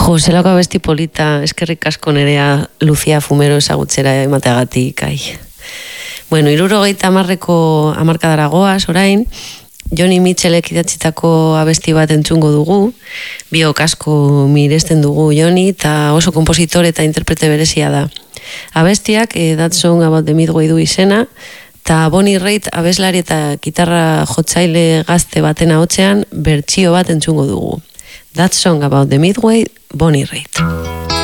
Jo, zelako abesti polita, eskerrik asko nerea Lucia Fumero ezagutzera emateagatik, ai. Bueno, 70ko hamarkadara goaz, orain, Joni Mitchellek idatzitako abesti bat entzungo dugu, biok asko miresten dugu Joni, eta oso kompositor eta interprete berezia da. Abestiak, That Song About the Midway du izena, eta Bonnie Raitt abeslari eta gitarra jotzaile gazte baten ahotsean bertsio bat entzungo dugu. That Song About the Midway, Bonnie Raitt.